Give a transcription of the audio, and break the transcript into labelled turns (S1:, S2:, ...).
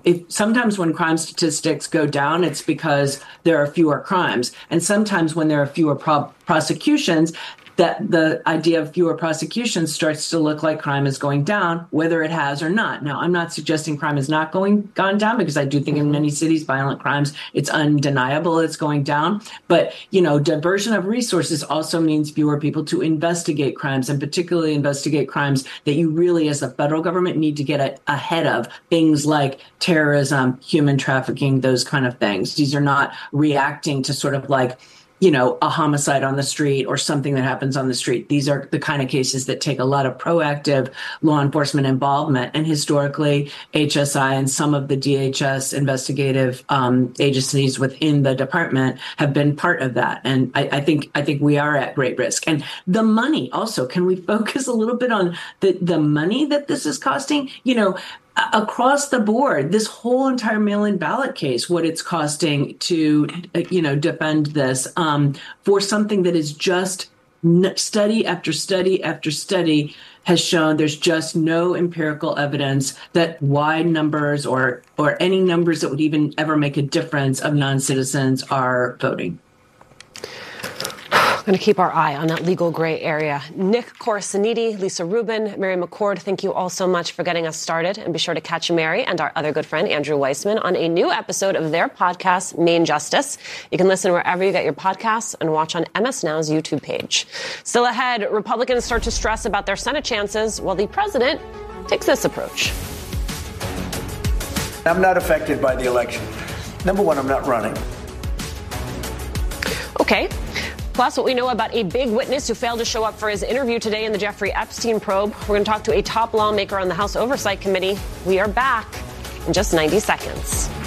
S1: if sometimes when crime statistics go down, it's because there are fewer crimes. And sometimes when there are fewer prosecutions, that the idea of fewer prosecutions starts to look like crime is going down, whether it has or not. Now, I'm not suggesting crime is not gone down, because I do think in many cities, violent crimes, it's undeniable it's going down. But, diversion of resources also means fewer people to investigate crimes, and particularly investigate crimes that you really, as the federal government, need to get ahead of, things like terrorism, human trafficking, those kind of things. These are not reacting to sort of like, a homicide on the street or something that happens on the street. These are the kind of cases that take a lot of proactive law enforcement involvement. And historically, HSI and some of the DHS investigative agencies within the department have been part of that. And I think we are at great risk. And the money also, can we focus a little bit on the money that this is costing? Across the board, this whole entire mail-in ballot case, what it's costing to, defend this for something that is just study after study after study has shown there's just no empirical evidence that wide numbers or any numbers that would even ever make a difference of non-citizens are voting.
S2: Going to keep our eye on that legal gray area. Nick Corasaniti, Lisa Rubin, Mary McCord, thank you all so much for getting us started. And be sure to catch Mary and our other good friend, Andrew Weissman, on a new episode of their podcast, Main Justice. You can listen wherever you get your podcasts and watch on MS Now's YouTube page. Still ahead, Republicans start to stress about their Senate chances while the president takes this approach.
S3: I'm not affected by the election. Number one, I'm not running.
S2: Okay. Plus, what we know about a big witness who failed to show up for his interview today in the Jeffrey Epstein probe. We're going to talk to a top lawmaker on the House Oversight Committee. We are back in just 90 seconds.